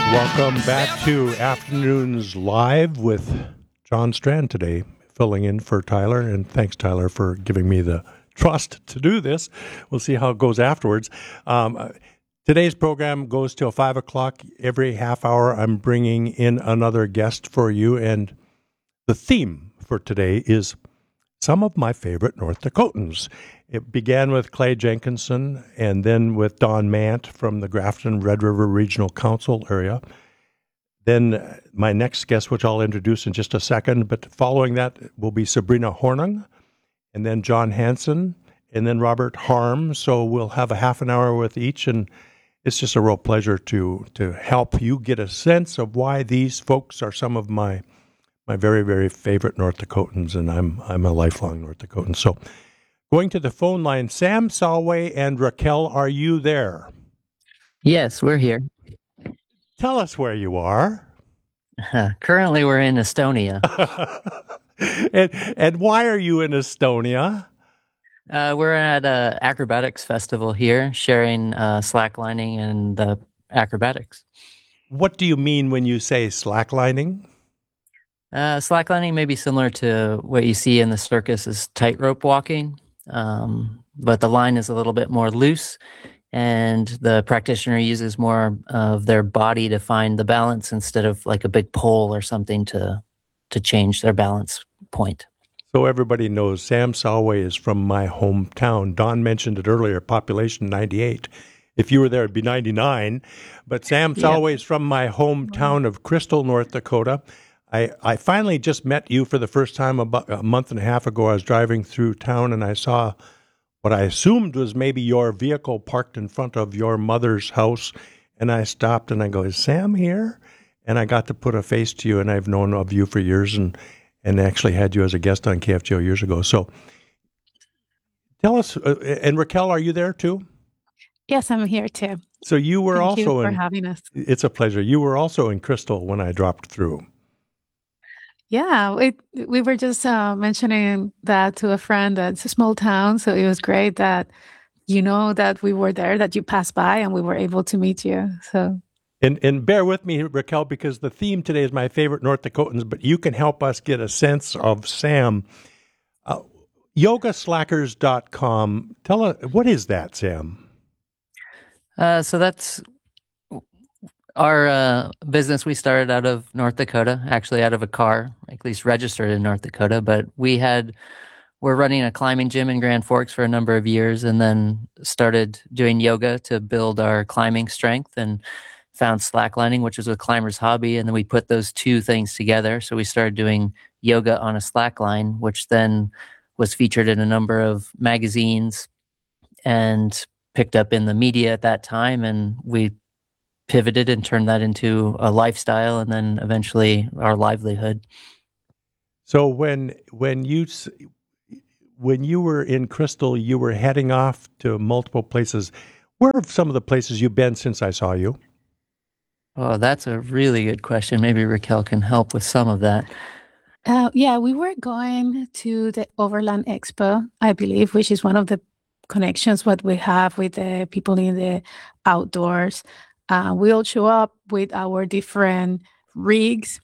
Welcome back to Afternoons Live with John Strand today, filling in for Tyler. And thanks, Tyler, for giving me the trust to do this. We'll see how it goes afterwards. Today's program goes till 5 o'clock. Every half hour, I'm bringing in another guest for you. And the theme for today is some of my favorite North Dakotans. It began with Clay Jenkinson and then with Don Mant from the Grafton Red River Regional Council area. Then my next guest, which I'll introduce in just a second, but following that will be Sabrina Hornung, and then John Hansen, and then Robert Harm. So we'll have a half an hour with each, and it's just a real pleasure to help you get a sense of why these folks are some of my very, very favorite North Dakotans, and I'm a lifelong North Dakotan. So going to the phone line, Sam Salway and Raquel, are you there? Yes, we're here. Tell us where you are. Currently, we're in Estonia. and why are you in Estonia? We're at an acrobatics festival here, sharing slacklining and acrobatics. What do you mean when you say slacklining? Slacklining may be similar to what you see in the circus as tightrope walking, but the line is a little bit more loose, and the practitioner uses more of their body to find the balance instead of like a big pole or something to change their balance point. So everybody knows Sam Salway is from my hometown. Don mentioned it earlier, population 98. If you were there, it'd be 99. But Sam Salway is from my hometown of Crystal, North Dakota. I finally just met you for the first time about a month and a half ago. I was driving through town and I saw what I assumed was maybe your vehicle parked in front of your mother's house. And I stopped and I go, is Sam here? And I got to put a face to you, and I've known of you for years and actually had you as a guest on KFGO years ago. So tell us, and Raquel, are you there too? Yes, I'm here too. So you were Thank also you for having us. It's a pleasure. You were also in Crystal when I dropped through. Yeah, we were just mentioning that to a friend that it's a small town, so it was great that that we were there, that you passed by, and we were able to meet you. So. And bear with me, Raquel, because the theme today is my favorite North Dakotans, but you can help us get a sense of Sam. Yogaslackers.com. Tell us, what is that, Sam? So that's our business. We started out of North Dakota, actually out of a car, at least registered in North Dakota. But we're running a climbing gym in Grand Forks for a number of years, and then started doing yoga to build our climbing strength, and found slacklining, which was a climber's hobby. And then we put those two things together. So we started doing yoga on a slackline, which then was featured in a number of magazines and picked up in the media at that time. And we pivoted and turned that into a lifestyle, and then eventually our livelihood. So when you were in Crystal, you were heading off to multiple places. Where are some of the places you've been since I saw you? Oh, that's a really good question. Maybe Raquel can help with some of that. Yeah, we were going to the Overland Expo, I believe, which is one of the connections what we have with the people in the outdoors. We all show up with our different rigs,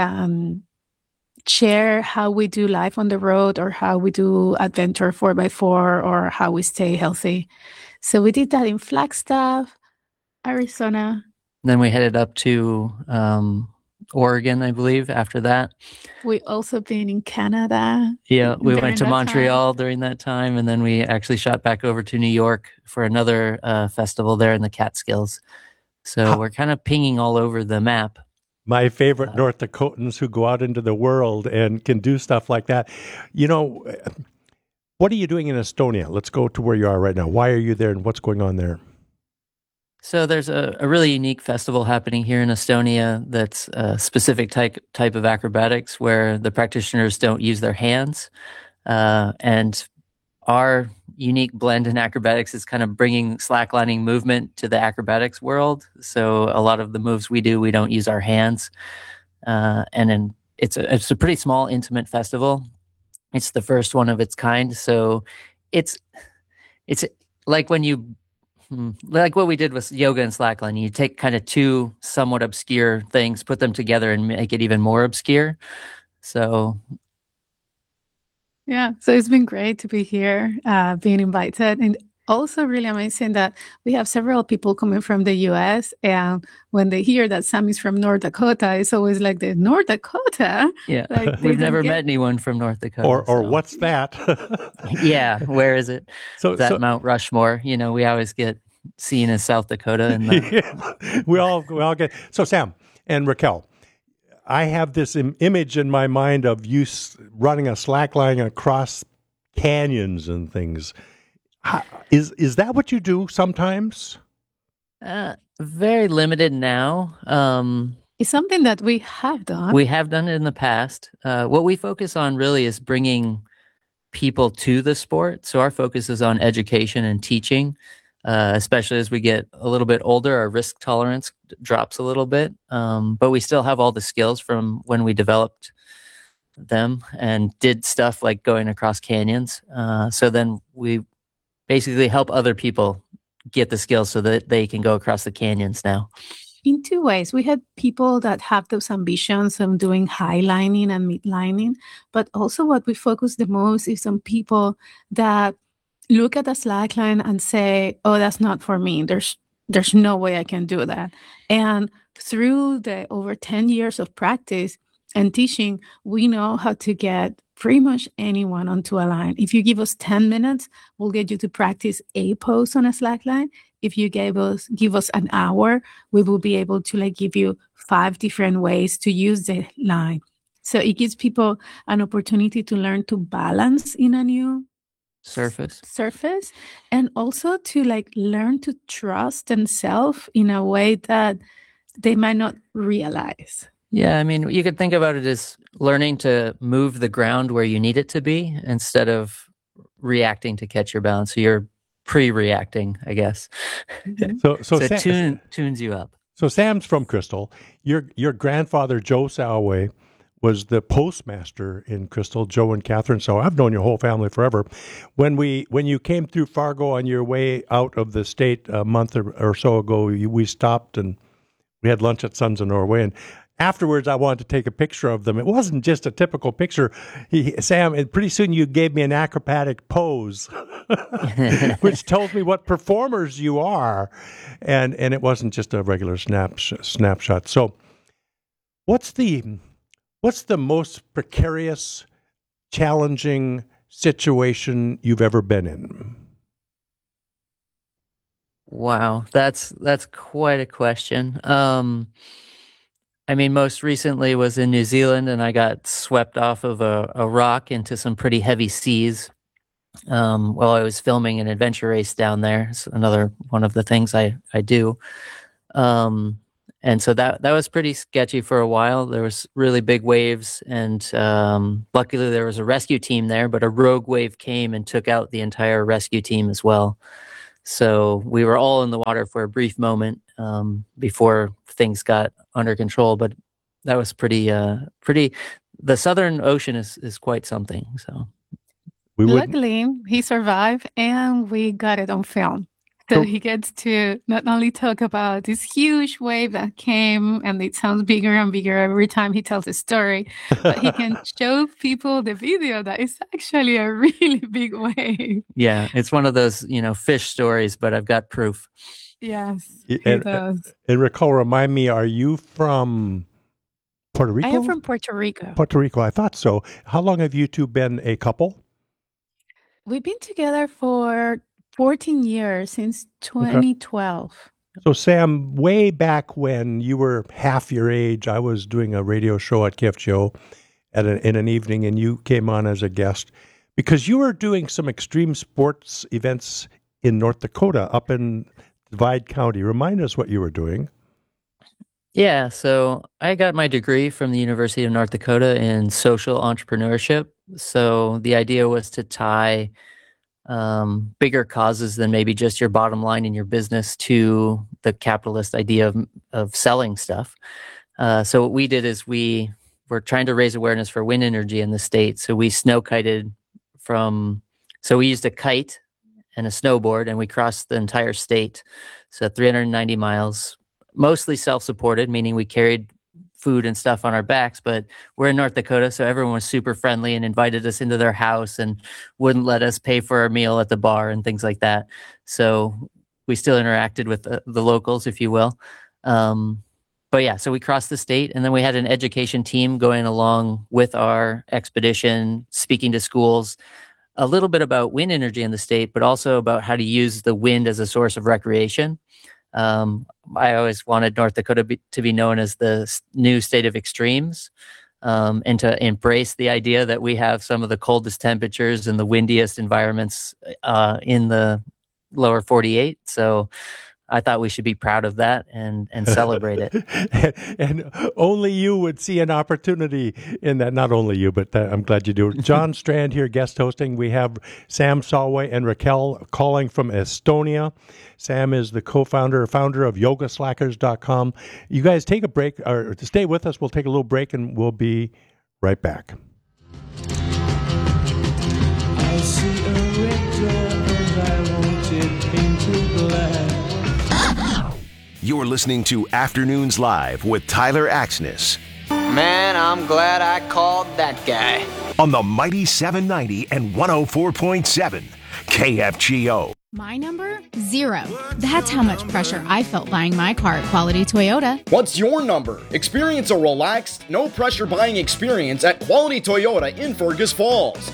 share how we do life on the road, or how we do adventure 4x4, or how we stay healthy. So we did that in Flagstaff, Arizona. Then we headed up to Oregon, I believe, after that. We also been in Canada. Yeah, we went to Montreal during that time, and then we actually shot back over to New York for another festival there in the Catskills. So we're kind of pinging all over the map. My favorite North Dakotans who go out into the world and can do stuff like that. What are you doing in Estonia? Let's go to where you are right now. Why are you there, and what's going on there? So there's a really unique festival happening here in Estonia that's a specific type of acrobatics where the practitioners don't use their hands. And our unique blend in acrobatics is kind of bringing slacklining movement to the acrobatics world. So a lot of the moves we do, we don't use our hands. And then it's a pretty small, intimate festival. It's the first one of its kind. So it's like when you Like what we did with yoga and slackline. You take kind of two somewhat obscure things, put them together, and make it even more obscure. So Yeah, so it's been great to be here, being invited, and also really amazing that we have several people coming from the US. And when they hear that Sam is from North Dakota, it's always like the North Dakota. yeah, Like we've never met anyone from North Dakota. or so. what's that? Yeah, where is it? So, Is that Mount Rushmore? You know, we always get seen as South Dakota, and yeah, we all get. So Sam and Raquel, I have this image in my mind of you running a slack line across canyons and things. Is that what you do sometimes? very limited now. It's something that we have done. We have done it in the past. What we focus on really is bringing people to the sport. So our focus is on education and teaching. Especially as we get a little bit older, our risk tolerance drops a little bit, but we still have all the skills from when we developed them and did stuff like going across canyons. So then we basically help other people get the skills so that they can go across the canyons now. In two ways. We had people that have those ambitions of doing highlining and midlining, but also what we focus the most is on people that look at the slackline and say, "Oh, that's not for me. There's no way I can do that." And through the over 10 years of practice and teaching, we know how to get pretty much anyone onto a line. If you give us 10 minutes, we'll get you to practice a pose on a slackline. If you give us an hour, we will be able to give you 5 different ways to use the line. So it gives people an opportunity to learn to balance in a new surface, and also to learn to trust themselves in a way that they might not realize. Yeah, I mean, you could think about it as learning to move the ground where you need it to be instead of reacting to catch your balance. So you're pre-reacting, I guess. Mm-hmm. So it tunes you up. So Sam's from Crystal. Your grandfather, Joe Salway, was the postmaster in Crystal, Joe and Catherine. So I've known your whole family forever. When you came through Fargo on your way out of the state a month or so ago, we stopped and we had lunch at Sons of Norway. And afterwards, I wanted to take a picture of them. It wasn't just a typical picture. Sam, pretty soon you gave me an acrobatic pose, which tells me what performers you are. And it wasn't just a regular snapshot. So what's the most precarious, challenging situation you've ever been in? Wow, that's quite a question. I mean, most recently was in New Zealand, and I got swept off of a rock into some pretty heavy seas while I was filming an adventure race down there. It's another one of the things I do. And so that was pretty sketchy for a while. There was really big waves, and luckily there was a rescue team there, but a rogue wave came and took out the entire rescue team as well. So we were all in the water for a brief moment before things got under control, but that was pretty. The Southern Ocean is quite something. So luckily he survived, and we got it on film. So he gets to not only talk about this huge wave that came, and it sounds bigger and bigger every time he tells a story, but he can show people the video that is actually a really big wave. Yeah, it's one of those, fish stories, but I've got proof. Yes, he does. And Raquel, remind me, are you from Puerto Rico? I am from Puerto Rico. Puerto Rico, I thought so. How long have you two been a couple? We've been together for 14 years, since 2012. Okay. So Sam, way back when you were half your age, I was doing a radio show at KFGO in an evening, and you came on as a guest because you were doing some extreme sports events in North Dakota, up in Divide County. Remind us what you were doing. Yeah, so I got my degree from the University of North Dakota in social entrepreneurship. So the idea was to tie bigger causes than maybe just your bottom line in your business to the capitalist idea of selling stuff. So what we did is we were trying to raise awareness for wind energy in the state. So we snow kited so we used a kite and a snowboard, and we crossed the entire state. So 390 miles, mostly self-supported, meaning we carried food and stuff on our backs, but we're in North Dakota, so everyone was super friendly and invited us into their house and wouldn't let us pay for our meal at the bar and things like that. So we still interacted with the locals, if you will. But yeah, so we crossed the state, and then we had an education team going along with our expedition, speaking to schools a little bit about wind energy in the state, but also about how to use the wind as a source of recreation. I always wanted North Dakota to be known as the new state of extremes, and to embrace the idea that we have some of the coldest temperatures and the windiest environments in the lower 48. So I thought we should be proud of that and celebrate it. And only you would see an opportunity in that. Not only you, but I'm glad you do. John Strand here, guest hosting. We have Sam Solway and Raquel calling from Estonia. Sam is the founder of yogaslackers.com. You guys take a break, or stay with us. We'll take a little break, and we'll be right back. I see a red door and I want it painted black. You're listening to Afternoons Live with Tyler Axness. Man, I'm glad I called that guy. On the Mighty 790 and 104.7 KFGO. My number? 0. That's how much pressure I felt buying my car at Quality Toyota. What's your number? Experience a relaxed, no-pressure buying experience at Quality Toyota in Fergus Falls.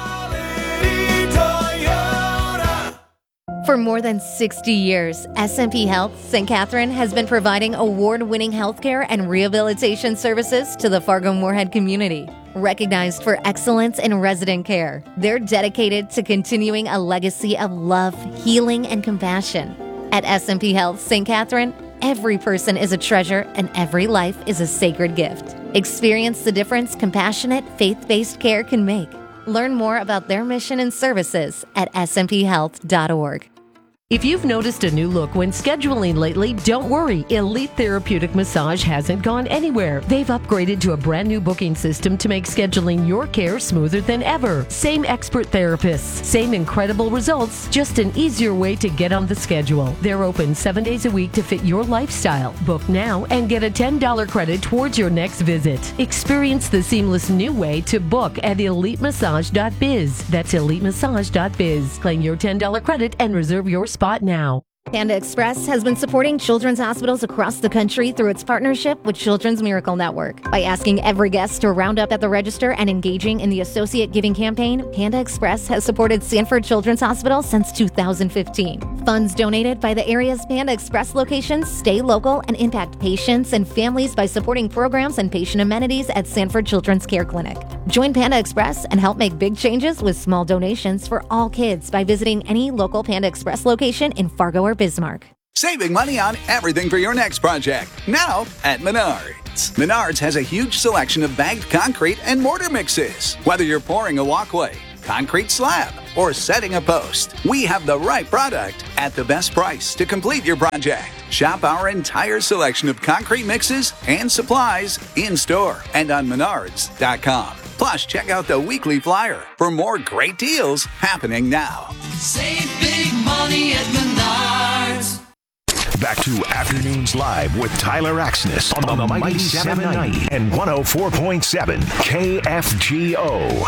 For more than 60 years, SMP Health St. Catherine has been providing award-winning healthcare and rehabilitation services to the Fargo-Moorhead community. Recognized for excellence in resident care, they're dedicated to continuing a legacy of love, healing, and compassion. At SMP Health St. Catherine, every person is a treasure and every life is a sacred gift. Experience the difference compassionate, faith-based care can make. Learn more about their mission and services at smphealth.org. If you've noticed a new look when scheduling lately, don't worry. Elite Therapeutic Massage hasn't gone anywhere. They've upgraded to a brand new booking system to make scheduling your care smoother than ever. Same expert therapists, same incredible results, just an easier way to get on the schedule. They're open 7 days a week to fit your lifestyle. Book now and get a $10 credit towards your next visit. Experience the seamless new way to book at elitemassage.biz. That's elitemassage.biz. Claim your $10 credit and reserve your spot now. Panda Express has been supporting children's hospitals across the country through its partnership with Children's Miracle Network. By asking every guest to round up at the register and engaging in the Associate Giving campaign, Panda Express has supported Sanford Children's Hospital since 2015. Funds donated by the area's Panda Express locations stay local and impact patients and families by supporting programs and patient amenities at Sanford Children's Care Clinic. Join Panda Express and help make big changes with small donations for all kids by visiting any local Panda Express location in Fargo or Bismarck. Saving money on everything for your next project. Now at Menards. Menards has a huge selection of bagged concrete and mortar mixes. Whether you're pouring a walkway, concrete slab, or setting a post, we have the right product at the best price to complete your project. Shop our entire selection of concrete mixes and supplies in store and on Menards.com. Plus, check out the weekly flyer for more great deals happening now. Save big money at Menards. Back to Afternoons Live with Tyler Axness on the Mighty 790 and 104.7 KFGO.